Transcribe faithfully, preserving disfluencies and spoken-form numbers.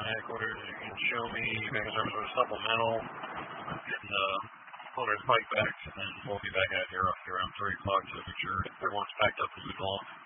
headquarters. You can show me making some sort of supplemental and uh, pull our spike backs, and then we'll be back out here roughly around three o'clock to make sure everyone's packed up as we go on.